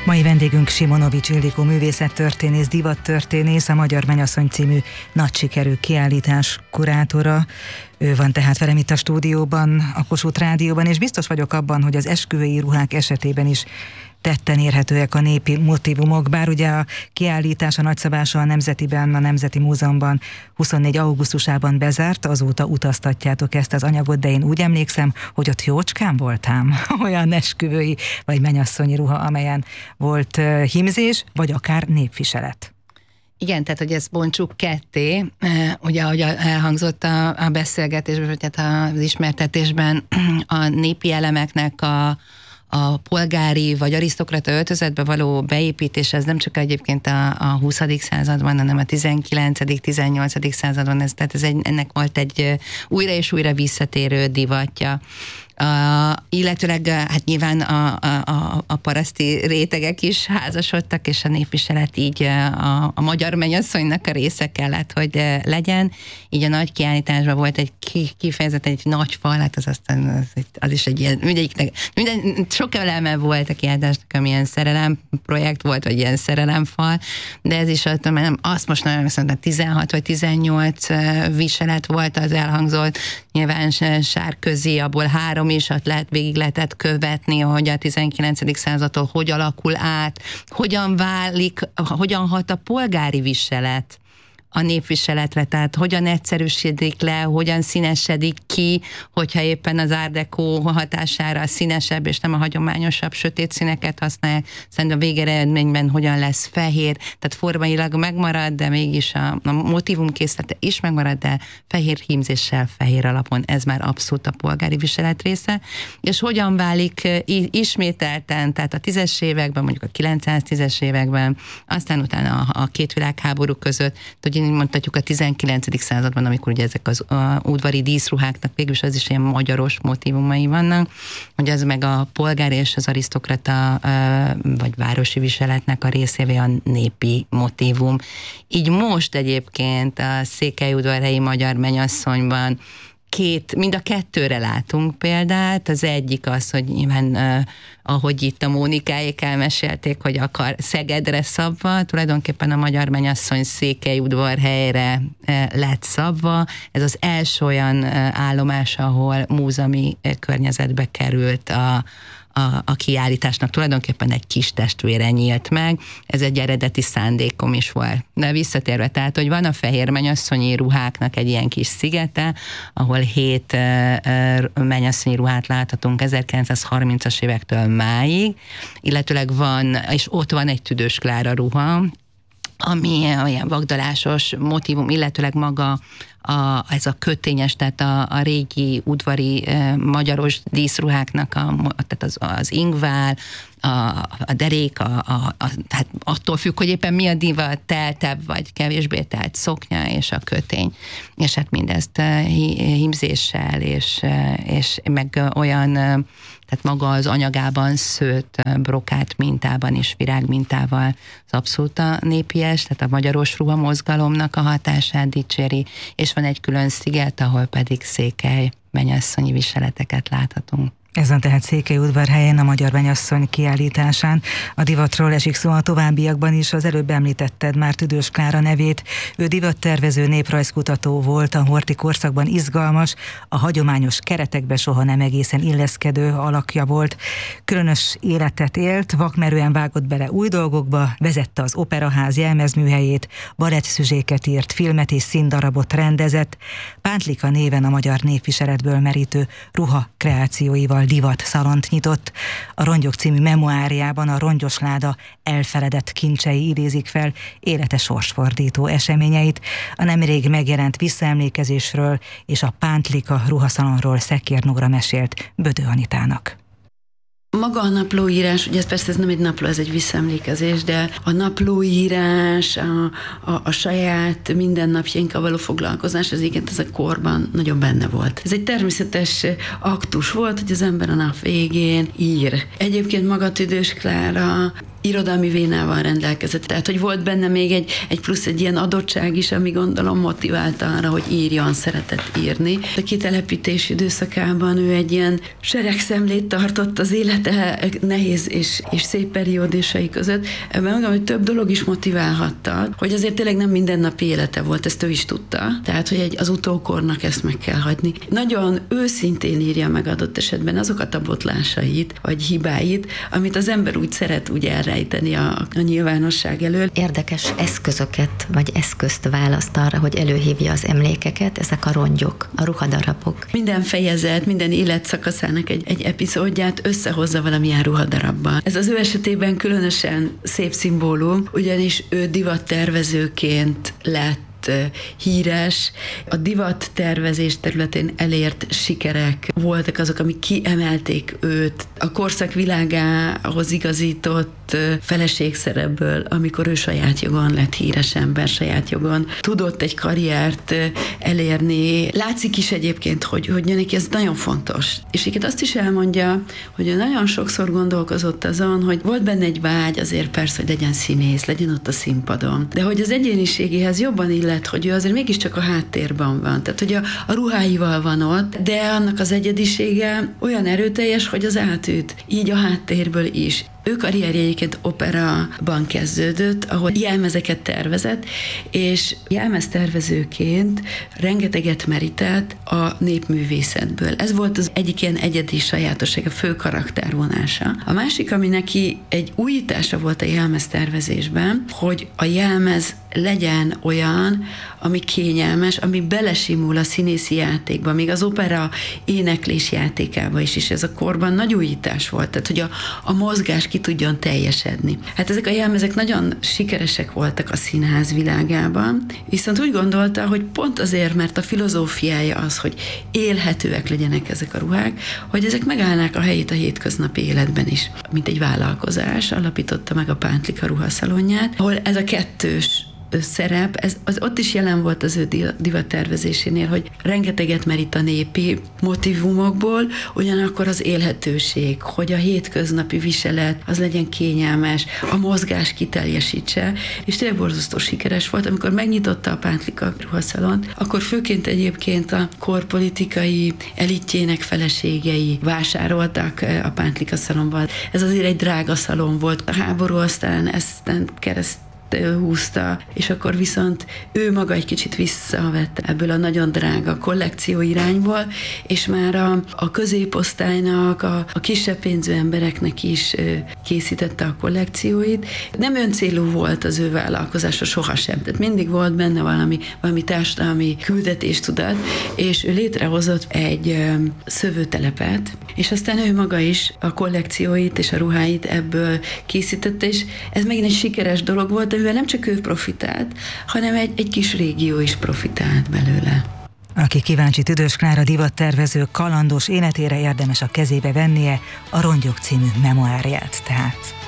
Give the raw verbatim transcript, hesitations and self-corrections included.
Mai vendégünk Simonovics Ildikó művészettörténész, divattörténész, a Magyar Mennyasszony című nagy sikerű kiállítás kurátora. Ő van tehát velem itt a stúdióban, a Kossuth Rádióban, és biztos vagyok abban, hogy az esküvői ruhák esetében is tetten érhetőek a népi motívumok, bár ugye a kiállítás a nagyszabású a Nemzetiben, a Nemzeti Múzeumban huszonnégy augusztusában bezárt, azóta utaztatjátok ezt az anyagot, de én úgy emlékszem, hogy ott jócskán voltám, olyan esküvői vagy mennyasszonyi ruha, amelyen volt uh, hímzés, vagy akár népviselet. Igen, tehát, hogy ezt bontsuk ketté, ugye, ahogy elhangzott a, a beszélgetésben, vagy tehát az ismertetésben, a népi elemeknek a a polgári vagy arisztokrata öltözetbe való beépítés, ez nem csak egyébként a, a huszadik században, hanem a tizenkilencedik tizennyolcadik században, ez, tehát ez egy, ennek volt egy újra és újra visszatérő divatja. Uh, illetőleg hát nyilván a, a, a paraszti rétegek is házasodtak, és a népviselet így a, a magyar mennyasszonynak a része kellett, hogy legyen. Így a nagy kiállításban volt egy kifejezetten egy nagy fal, hát az aztán az, az is egy ilyen, mindegyiknek, minden, sok eleme volt a kiállításnak, amilyen szerelem projekt volt, vagy ilyen szerelemfal, de ez is nem, azt most nagyon mondom, tizenhat vagy tizennyolc viselet volt az elhangzott, nyilván sárközi, abból három is, ott lehet, végig lehetett követni, hogy a tizenkilencedik századtól hogy alakul át, hogyan válik, hogyan hat a polgári viselet a népviseletre, tehát hogyan egyszerűsödik le, hogyan színesedik ki, hogyha éppen az Art Deco hatására a színesebb és nem a hagyományosabb sötét színeket használják, szerintem a végeredményben hogyan lesz fehér, tehát formailag megmarad, de mégis a, a motívum készlete is megmarad, de fehér hímzéssel, fehér alapon, ez már abszolút a polgári viselet része, és hogyan válik ismételten, tehát a tízes években, mondjuk a kilencszáztízes években, aztán utána a, a két világháború között, hogy mondhatjuk a tizenkilencedik században, amikor ugye ezek az uh, udvari díszruháknak végülis az is ilyen magyaros motívumai vannak, hogy az meg a polgári és az arisztokrata uh, vagy városi viseletnek a részévé a népi motívum. Így most egyébként a székelyudvarhelyi magyar mennyasszonyban két, mind a kettőre látunk példát. Az egyik az, hogy nyilván uh, ahogy itt a Mónikáék elmesélték, hogy akar Szegedre szabva, tulajdonképpen a magyar mennyasszony Székelyudvarhelyre uh, lett szabva. Ez az első olyan uh, állomás, ahol múzeumi uh, környezetbe került a A, a kiállításnak tulajdonképpen egy kis testvére nyílt meg, ez egy eredeti szándékom is volt. De visszatérve, tehát, hogy van a fehér mennyasszonyi ruháknak egy ilyen kis szigete, ahol hét uh, uh, mennyasszonyi ruhát láthatunk ezerkilencszázharmincas évektől máig, illetőleg van, és ott van egy Tüdős Klára ruha, ami olyan vagdalásos motívum, illetőleg maga A, ez a kötényes, tehát a, a régi udvari e, magyaros díszruháknak, a, tehát az, az ingvál, a, a derék, a, a, a, hát attól függ, hogy éppen mi a divat, teltebb vagy kevésbé telt szoknya és a kötény. És hát mindezt e, hímzéssel és, e, és meg olyan, e, tehát maga az anyagában szőtt brokát mintában és virág mintával az abszolút a népies, tehát a magyaros ruha mozgalomnak a hatását dicséri, és van egy külön sziget, ahol pedig székely mennyasszonyi viseleteket láthatunk. Ez van tehát Székelyudvarhelyen a Magyar Mennyasszony kiállításán. A divatról esik szó a továbbiakban is, az előbb említetted már Tüdős Klára nevét. Ő divattervező, néprajzkutató volt, a horthy korszakban izgalmas, a hagyományos keretekbe soha nem egészen illeszkedő alakja volt. Különös életet élt, vakmerően vágott bele új dolgokba, vezette az Operaház jelmezműhelyét, balettszüzséket írt, filmet és színdarabot rendezett. Pántlika néven a magyar népviseletből merítő ruha kreációival divat szalont nyitott. A Rongyok című memoáriában a rongyos láda elfeledett kincsei idézik fel élete sorsfordító eseményeit. A nemrég megjelent visszaemlékezésről és a Pántlika ruhaszalonról Szekér Nóra mesélt Bödö Anitának. Maga a naplóírás, ugye ez persze ez nem egy napló, ez egy visszaemlékezés, de a naplóírás, a, a, a saját mindennapjainkkal való foglalkozás, az igen, ez a korban nagyon benne volt. Ez egy természetes aktus volt, hogy az ember a nap végén ír. Egyébként maga Tüdős Klára irodalmi vénával rendelkezett. Tehát, hogy volt benne még egy, egy plusz egy ilyen adottság is, ami gondolom motiválta arra, hogy írjon, szeretett írni. A kitelepítés időszakában ő egy ilyen seregszemlét tartott az élete nehéz és, és szép periódusai között. Ebben magam, hogy több dolog is motiválhatta, hogy azért tényleg nem mindennapi élete volt, ezt ő is tudta. Tehát, hogy egy, az utókornak ezt meg kell hagyni. Nagyon őszintén írja meg adott esetben azokat a botlásait, vagy hibáit, amit az ember úgy szeret úgy elrejteni a, a nyilvánosság elől. Érdekes eszközöket, vagy eszközt választ arra, hogy előhívja az emlékeket, ezek a rongyok, a ruhadarabok. Minden fejezet, minden életszakaszának egy, egy epizódját összehozza valamilyen ruhadarabban. Ez az ő esetében különösen szép szimbólum, ugyanis ő divattervezőként lett híres. A divat tervezés területén elért sikerek voltak azok, amik kiemelték őt a korszak világához igazított feleségszerepből, amikor ő saját jogon lett híres ember, saját jogon tudott egy karriert elérni. Látszik is egyébként, hogy, hogy neki ez nagyon fontos. És így azt is elmondja, hogy ő nagyon sokszor gondolkozott azon, hogy volt benne egy vágy azért persze, hogy legyen színész, legyen ott a színpadon, de hogy az egyéniségéhez jobban illet, hogy ő azért mégiscsak a háttérben van. Tehát, hogy a, a ruháival van ott, de annak az egyedisége olyan erőteljes, hogy az átüt. Így a háttérből is. Ő karrierje egyébként operaban kezdődött, ahol jelmezeket tervezett, és jelmeztervezőként rengeteget merített a népművészetből. Ez volt az egyik ilyen egyedi sajátosság, a fő karaktervonása. A másik, ami neki egy újítása volt a jelmeztervezésben, hogy a jelmez legyen olyan, ami kényelmes, ami belesimul a színészi játékba, még az opera éneklés játékába is, és ez a korban nagy újítás volt, tehát hogy a, a mozgás ki tudjon teljesedni. Hát ezek a jelmezek nagyon sikeresek voltak a színház világában, viszont úgy gondolta, hogy pont azért, mert a filozófiája az, hogy élhetőek legyenek ezek a ruhák, hogy ezek megállnák a helyét a hétköznapi életben is. Mint egy vállalkozás alapította meg a Pántlika ruhaszalonját, ahol ez a kettős szerep, ez, az ott is jelen volt az ő divattervezésénél, hogy rengeteget merít a népi motivumokból, ugyanakkor az élhetőség, hogy a hétköznapi viselet az legyen kényelmes, a mozgás kiteljesítse, és tényleg borzasztó sikeres volt. Amikor megnyitotta a Pántlika ruhaszalont, akkor főként egyébként a korpolitikai elitjének feleségei vásároltak a Pántlika szalonban. Ez azért egy drága szalon volt. A háború aztán ezt kereszt húzta, és akkor viszont ő maga egy kicsit visszavett ebből a nagyon drága kollekció irányból, és már a, a középosztálynak, a, a kisebb pénzű embereknek is készítette a kollekcióit. Nem öncélú volt az ő vállalkozása sohasem, tehát mindig volt benne valami, valami társadalmi küldetéstudat, és ő létrehozott egy szövőtelepet, és aztán ő maga is a kollekcióit és a ruháit ebből készítette, és ez megint egy sikeres dolog volt, amivel nem csak ő profitált, hanem egy, egy kis régió is profitált belőle. Aki kíváncsi Tüdős Klára divattervező kalandos életére, érdemes a kezébe vennie a Rongyok című memoárját tehát.